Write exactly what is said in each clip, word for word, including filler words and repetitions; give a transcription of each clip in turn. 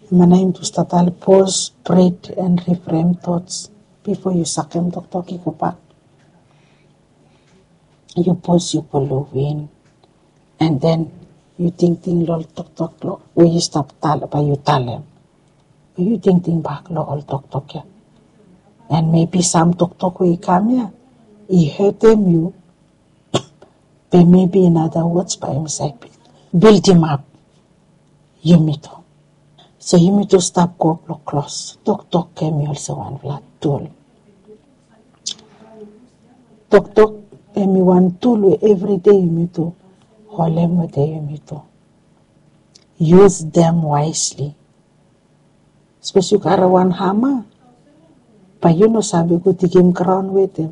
Manaim to start I'll pause, breathe, and reframe thoughts before you sakem tok tok ikupak. You pause, you pull in, and then you think think lol tok tok lo. Where you stop tal, but you tell him. You think think back lo all tok tok ya. And maybe some tok tok we come here, he hurt them you. But maybe in other words by himself, build him up. You meet him. So you need to stop go close. Tok tok came also one flat tool. Tok tok emi one tool every day you need to hold them with you need to use them wisely. Especially kara one hammer. But you know sabi ko tikim crown with them.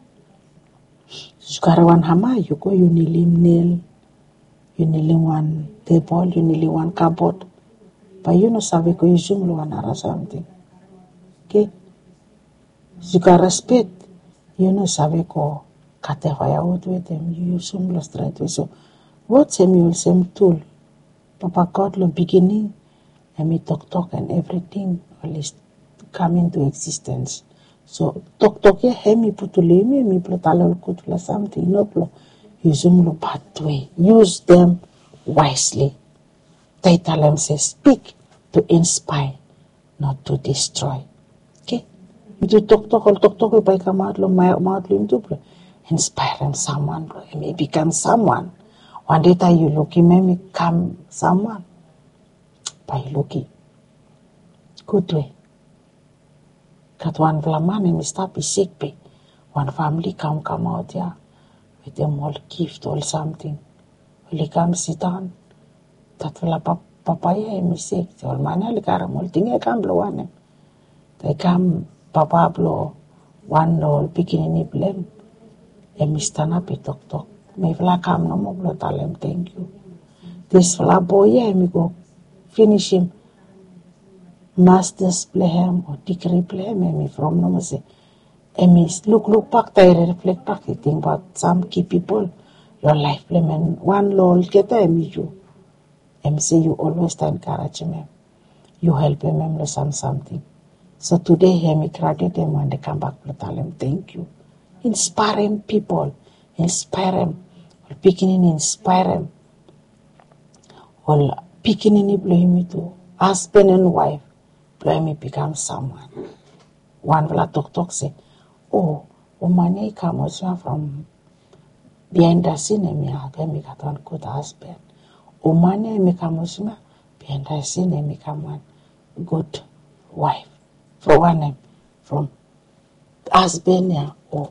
So kara one hammer you go you nearly nail, you nearly one table, you nearly one cupboard. But you know sabi ko you zoom lo anara something. Okay? So you respect. You know sabi ko kate firewood with them. You use some straight way. So what's him you same tool? Papa God lo beginning and me talk talk and everything always come into existence. So talk talk ya hemi putuli me me plotalo kutula something no plo. Use them lo bad way. Use them wisely. They tell them say speak to inspire, not to destroy. Okay? You do talk talk or talk talk we by come out lo my mouth lo into inspire them someone lo and may become someone. One day that you look may become someone. By looking. Good way. Kat one vlaman and stop is sick be. One family come come out here with them all gift or something. Will he come sit down? That will a papaya and me sick. All man will come all thing I come blow one. They come papa blow one all picking in blame. And me stand up and talk talk. Me vla come no more blow tell him thank you. This vla boy yeah me go finish him. Master's play him or degree play him and me from no more say. And me look look back there reflect back the thing about some key people. Your life play man one lol get a me you. And say you always encourage him. You help him and some something. So today hear me credit him when they come back to tell him thank you. Inspiring people. Inspire him. Or beginning inspire him. Or picking any blame me to husband and wife. Blame me become someone. One will talk talk say, oh, Omani comes from behind the scene me I me got one good husband. Omani me comes behind the scene me come one good wife. For one name from husband yeah, or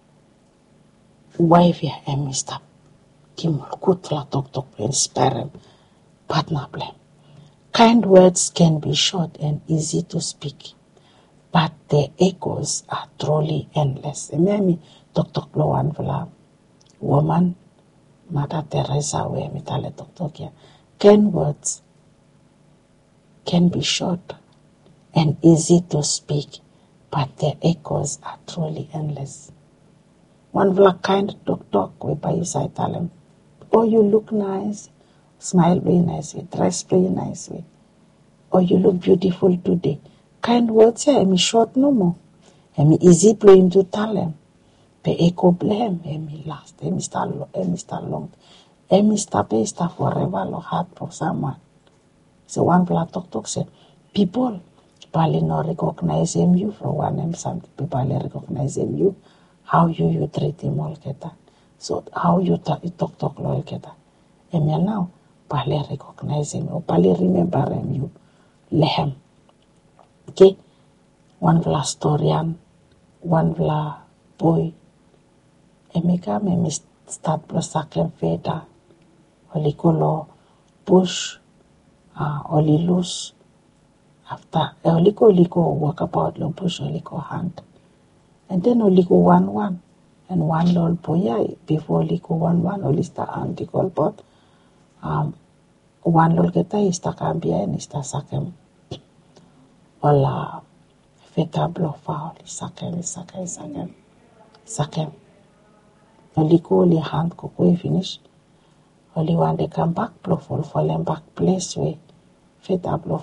wife yeah, and me stop. Kim good la talk talk inspire him. Partner blame. Kind words can be short and easy to speak, but their echoes are truly endless. Maybe talk talk blow one vla woman, Mother Teresa where me tell talk talk here. Kind words can be short and easy to speak, but their echoes are truly endless. One vla kind talk talk where by you side tell him, oh you look nice. Smile very nicely, dress very nicely. Or you look beautiful today. Kind words here, I'm short no more. I'm easy blame to tell them. But echo blame, I'm last, I'm start long. I'm start forever lo hard for someone. So one black talk talk said, people, probably not recognize him you for one and some people recognize him you. How you you treat him all get that. So how you talk talk talk all get that. And now, Pali recognize him or Pali remember him you lehem. Okay? One vla storian, one vla boy. Emeka me start prosakem feda. Oli kolo push, uh, oli loose. After oli ko oli ko walk about lo push oli ko hand. And then oli ko one one. And one lol boy before oli ko one one oli sta anti-call pot. Um, one lol kita ista cambia en ista sakem ola feta blofa oli sakem sakem sakem sakem oli ko oli hand ko ko finish oli one de come back blof fall fallen back place we feta blof